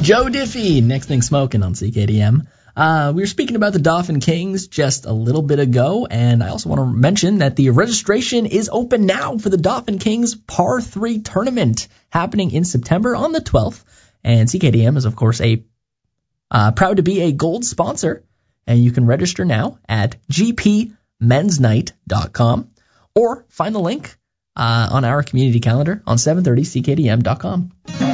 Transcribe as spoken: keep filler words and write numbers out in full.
Joe Diffie, Next Thing Smoking on C K D M. Uh, we were speaking about the Dauphin Kings just a little bit ago, and I also want to mention that the registration is open now for the Dauphin Kings Par three tournament happening in September on the twelfth. And C K D M is, of course, a uh, proud to be a gold sponsor, and you can register now at g p men's night dot com or find the link uh, on our community calendar on seven thirty c k d m dot com.